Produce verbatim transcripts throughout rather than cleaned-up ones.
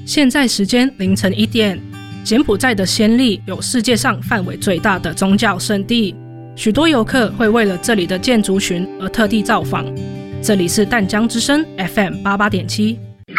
现在时间凌晨一点，柬埔寨的暹粒有世界上范围最大的宗教圣地，许多游客会为了这里的建筑群而特地造访。这里是淡江之声 F M 八十八点七。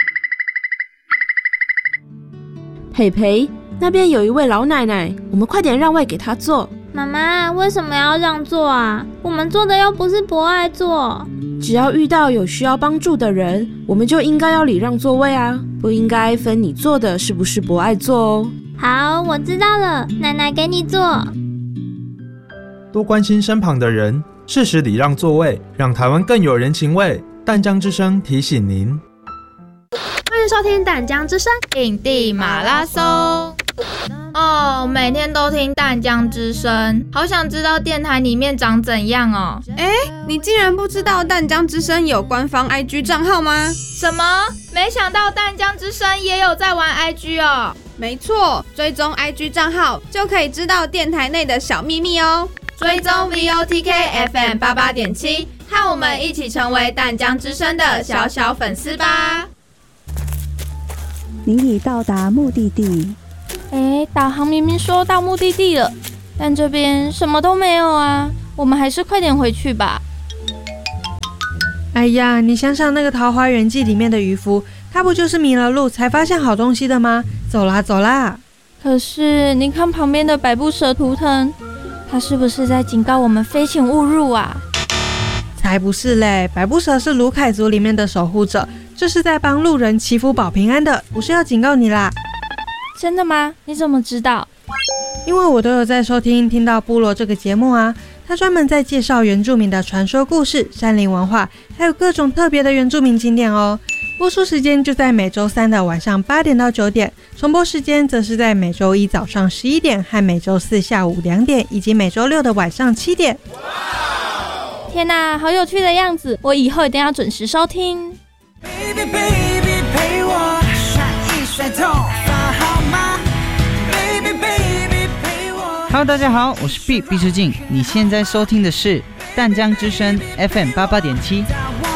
培培，那边有一位老奶奶，我们快点让位给她坐。 妈妈，为什么要让座啊？我们坐的又不是博爱座。 只要遇到有需要帮助的人，我们就应该要礼让座位啊，不应该分你坐的是不是博爱座哦。 好，我知道了，奶奶给你坐。 多关心身旁的人，适时礼让座位，让台湾更有人情味。淡江之声提醒您， 欢迎收听淡江之声印地马拉松。哦，每天都听淡江之声，好想知道电台里面长怎样哦。 哎，你竟然不知道淡江之声有官方 I G 账号吗？ 什么？没想到淡江之声也有在玩 I G 哦。 没错，追踪 I G 账号就可以知道电台内的小秘密哦。 追踪 V O T K F M 八十八点七，和我们一起成为淡江之声的小小粉丝吧。 您已到达目的地。 哎，导航明明说到目的地了，但这边什么都没有啊，我们还是快点回去吧。 哎呀，你想想那个《桃花源记》里面的渔夫，他不就是迷了路才发现好东西的吗？走啦走啦！ 可是你看旁边的百步蛇图腾，他是不是在警告我们飞行勿入啊？ 才不是嘞，百步蛇是卢凯族里面的守护者，这是在帮路人祈福保平安的，不是要警告你啦。 真的吗？你怎么知道？ 因为我都有在收听听到部落这个节目啊，他专门在介绍原住民的传说故事、山林文化，还有各种特别的原住民景点哦。播出时间就在每周三的晚上八点到九点，重播时间则是在每周一早上十一点和每周四下午两点，以及每周六的晚上七点。 天哪，好有趣的样子！我以后一定要准时收听。 Baby baby 陪我甩一甩头发好吗 ？Baby baby 陪我。 Hello， 大家好，我是 B 毕志敬，你现在收听的是淡江之声 F M 八十八点七。